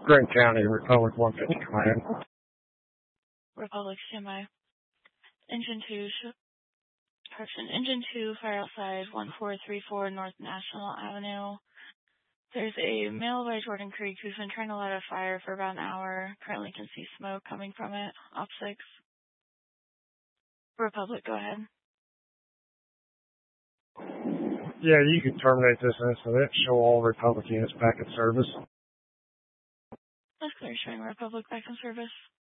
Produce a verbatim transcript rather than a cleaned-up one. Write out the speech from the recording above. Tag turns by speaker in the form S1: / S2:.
S1: Grant County, Republic one fifty command.
S2: Republic, stand by. Engine two, sh- correction, Engine two, fire outside one four three four North National Avenue. There's a male by Jordan Creek who's been trying to light a fire for about an hour. Currently can see smoke coming from it. Op six. Republic, go ahead.
S1: Yeah, you can terminate this incident. Show all Republic units back in service.
S2: That's clear, showing Republic back in service.